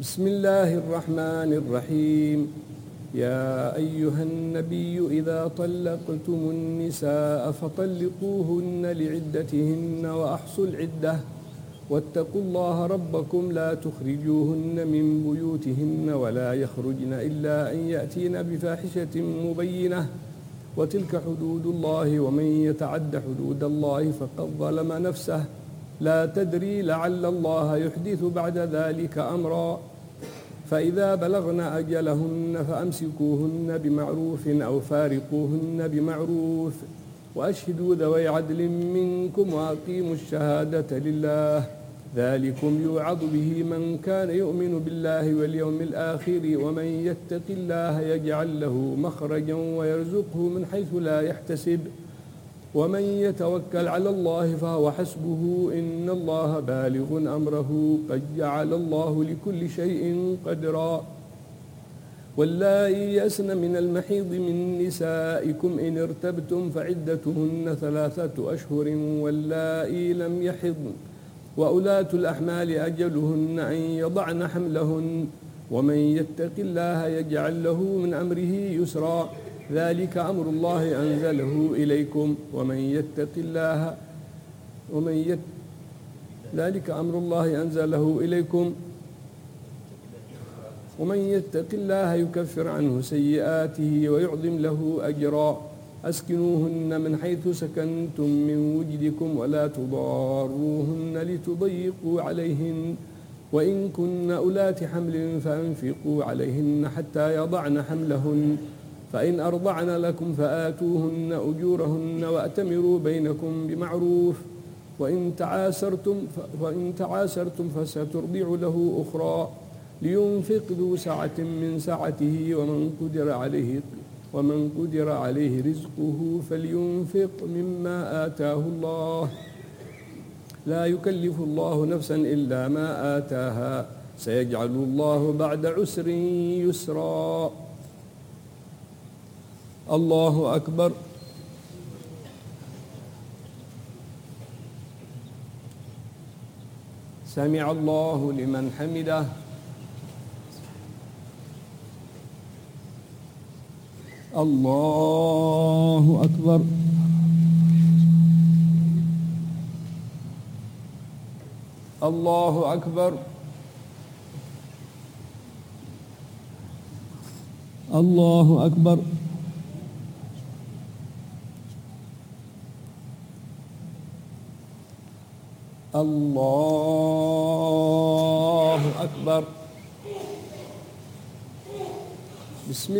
بسم الله الرحمن الرحيم. يا أيها النبي إذا طلقتم النساء فطلقوهن لعدتهن وأحصوا العدة واتقوا الله ربكم لا تخرجوهن من بيوتهن ولا يخرجن إلا أن يأتين بفاحشة مبينة وتلك حدود الله ومن يتعد حدود الله فقد ظلم نفسه لا تدري لعل الله يحدث بعد ذلك أمرا. فإذا بلغن أجلهن فأمسكوهن بمعروف أو فارقوهن بمعروف وأشهدوا ذوي عدل منكم وأقيموا الشهادة لله ذلكم يوعظ به من كان يؤمن بالله واليوم الآخر ومن يتق الله يجعل له مخرجا ويرزقه من حيث لا يحتسب ومن يتوكل على الله فهو حسبه إن الله بالغ أمره قد جعل الله لكل شيء قدرا. واللائي يئسن من المحيض من نسائكم إن ارتبتم فعدتهن 3 أشهر واللائي لم يحضن وأولاة الأحمال أجلهن أن يضعن حملهن ومن يتق الله يجعل له من أمره يسرا ذلك أمر الله أنزله إليكم ذلك أمر الله أنزله إليكم ومن يتق الله يكفر عنه سيئاته ويعظم له أجرا. أسكنوهن من حيث سكنتم من وجدكم ولا تضاروهن لتضيقوا عليهن وإن كن أولات حمل فأنفقوا عليهن حتى يضعن حملهن فإن أرضعن لكم فآتوهن أجورهن وأتمروا بينكم بمعروف وإن تعاسرتم فسترضع له أخرى لينفق ذو سعة من سعته ومن قدر عليه رزقه فلينفق مما آتاه الله لا يكلف الله نفسا إلا ما آتاها سيجعل الله بعد عسر يسرا. الله أكبر. سمع الله لمن حمده. الله أكبر. الله أكبر. الله أكبر. الله أكبر. بسم